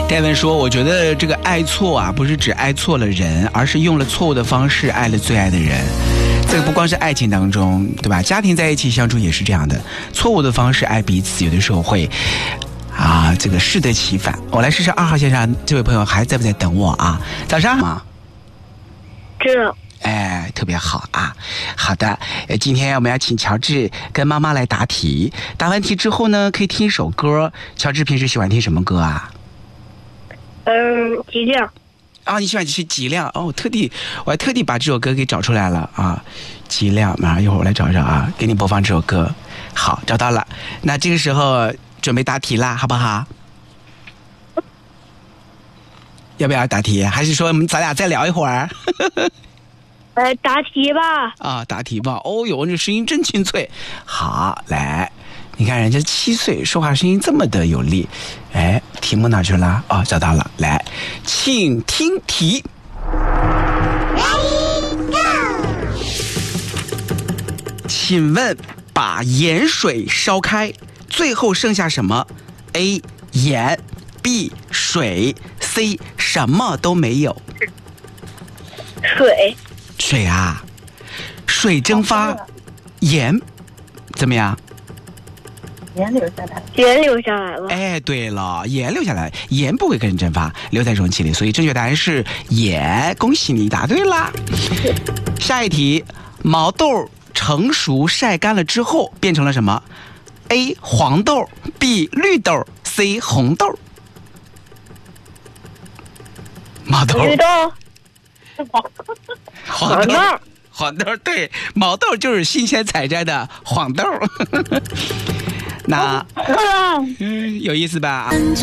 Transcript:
戴文说，我觉得这个爱错啊，不是只爱错了人，而是用了错误的方式爱了最爱的人。这个不光是爱情当中，对吧？家庭在一起相处也是这样的，错误的方式爱彼此，有的时候会这个适得其反。我来试试2号线上这位朋友还在不在等我啊？早上好。 这特别好啊。好的，今天我们要请乔治跟妈妈来答题，答完题之后呢，可以听一首歌。乔治平时喜欢听什么歌啊？ 极亮。 你喜欢去极亮哦？我还特地把这首歌给找出来了啊！极亮，马上一会儿我来找找啊，给你播放这首歌。好，找到了。那这个时候准备答题啦，好不好？要不要答题？还是说咱俩再聊一会儿？ 答题吧。 答题吧。哦哟，这声音真清脆。好，来，你看人家7岁，说话声音这么的有力。题目哪去了？找到了。来，请听题。请问，把盐水烧开，最后剩下什么 ？A. 盐 B. 水 C. 什么都没有。水啊，水蒸发，盐怎么样？ 盐留下来了。 对了，盐留下来，盐不会跟人蒸发，留在容器里，所以正确答案是盐。恭喜你答对啦！下一题，毛豆成熟晒干了之后变成了什么 ？A. 黄豆 B. 绿豆 C. 红豆。毛豆。 绿豆。 黄豆对，毛豆就是新鲜采摘的黄豆。那有意思吧？